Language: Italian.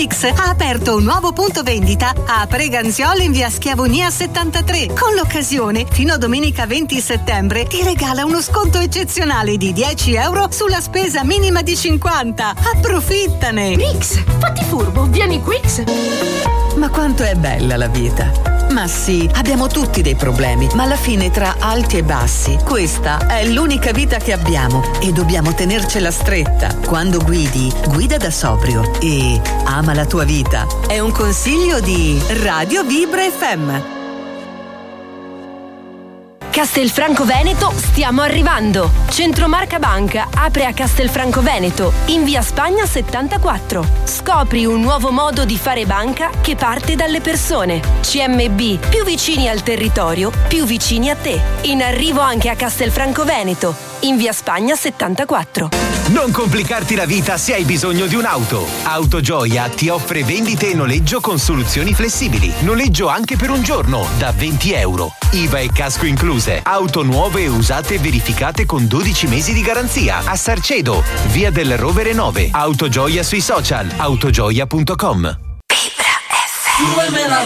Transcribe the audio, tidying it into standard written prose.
Rix ha aperto un nuovo punto vendita a Preganziolo in via Schiavonia 73. Con l'occasione, fino a domenica 20 settembre, ti regala uno sconto eccezionale di 10 euro sulla spesa minima di 50. Approfittane! Rix, fatti furbo, vieni Quix! Ma quanto è bella la vita! Ma sì, abbiamo tutti dei problemi, ma alla fine tra alti e bassi, questa è l'unica vita che abbiamo e dobbiamo tenercela stretta. Quando guidi, guida da sobrio e ama la tua vita. È un consiglio di Radio Vibra FM. Castelfranco Veneto, stiamo arrivando! Centromarca Banca apre a Castelfranco Veneto, in via Spagna 74. Scopri un nuovo modo di fare banca che parte dalle persone. CMB, più vicini al territorio, più vicini a te. In arrivo anche a Castelfranco Veneto, in via Spagna 74. Non complicarti la vita se hai bisogno di un'auto. Autogioia ti offre vendite e noleggio con soluzioni flessibili. Noleggio anche per un giorno, da 20 euro. IVA e casco incluse. Auto nuove e usate verificate con 12 mesi di garanzia. A Sarcedo, via del Rovere 9. Autogioia sui social. Autogioia.com. Súbeme la